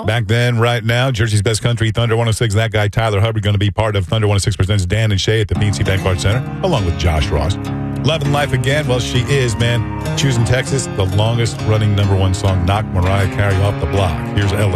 Back then, right now, Jersey's best country, Thunder 106. That guy, Tyler Hubbard, going to be part of Thunder 106 Presents Dan and Shay at the PNC Bank Arts Center, along with Josh Ross. Loving life again. Well, she is, man. Choosing Texas, the longest running #1 song, knocked Mariah Carey off the block. Here's LA.